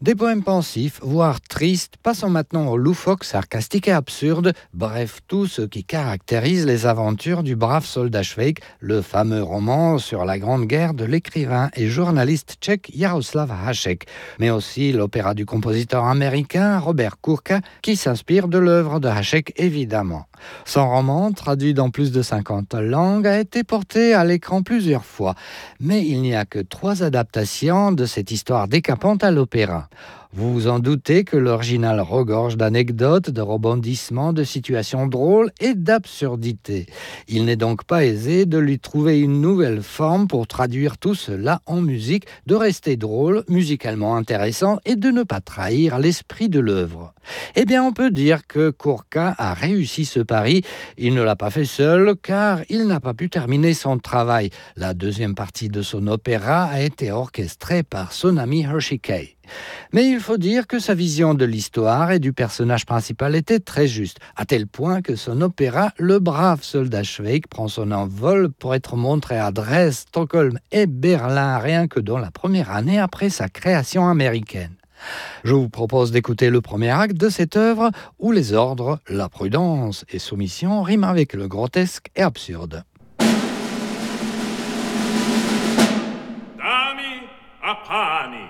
Des poèmes pensifs, voire tristes, passons maintenant au loufoque, sarcastique et absurde, bref, tout ce qui caractérise les aventures du brave soldat Švejk, le fameux roman sur la Grande Guerre de l'écrivain et journaliste tchèque Jaroslav Hašek, mais aussi l'opéra du compositeur américain Robert Kurka, qui s'inspire de l'œuvre de Hašek évidemment. Son roman, traduit dans plus de 50 langues, a été porté à l'écran plusieurs fois, mais il n'y a que 3 adaptations de cette histoire décapante à l'opéra. Vous vous en doutez que l'original regorge d'anecdotes, de rebondissements, de situations drôles et d'absurdités. Il n'est donc pas aisé de lui trouver une nouvelle forme pour traduire tout cela en musique, de rester drôle, musicalement intéressant et de ne pas trahir l'esprit de l'œuvre. Eh bien, on peut dire que Kurka a réussi ce pari. Il ne l'a pas fait seul, car il n'a pas pu terminer son travail. La deuxième partie de son opéra a été orchestrée par son ami Hershey Kay. Mais il faut dire que sa vision de l'histoire et du personnage principal était très juste, à tel point que son opéra Le brave soldat Švejk prend son envol pour être montré à Dresde, Stockholm et Berlin, rien que dans la première année après sa création américaine. Je vous propose d'écouter le premier acte de cette œuvre où les ordres, la prudence et soumission riment avec le grotesque et absurde. Dami a pani,